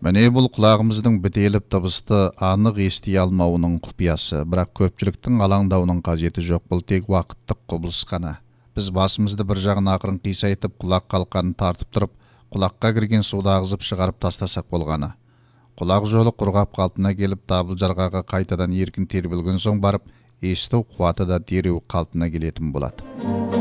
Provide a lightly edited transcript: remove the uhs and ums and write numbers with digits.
Міне бұл құлағымыздың бітеліп дыбысты анық ести алмауының құпиясы, бірақ көпчіліктің алаңдауының қажеті жоқ, бұл тек уақыттық құбылыс қана. Біз басымызды бір жағын ақырын қисайтып, құлақ қалқанын тартып тұрып, құлаққа кірген суды ағызып шығарып тастасақ болғаны. Құлақ жолы құрғап қалпына келіп, дабыл жарғаға қайтадан еркін тербелген соң барып, есту қуаты да дереу қалпына келетін болады.